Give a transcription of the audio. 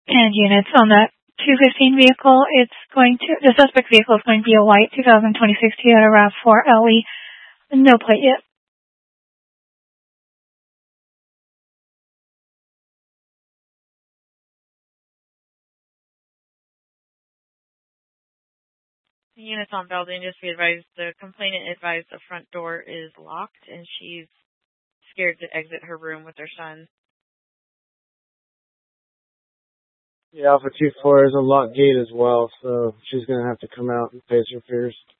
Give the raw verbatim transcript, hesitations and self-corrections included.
And units on that two fifteen vehicle, it's going to, the suspect vehicle is going to be a white two thousand twenty-six Toyota RAV four L E. No plate yet. Units on Valdez, just be advised, the complainant advised the front door is locked and she's scared to exit her room with her son. Yeah, Alpha two four is a locked gate as well, so she's going to have to come out and face her fears.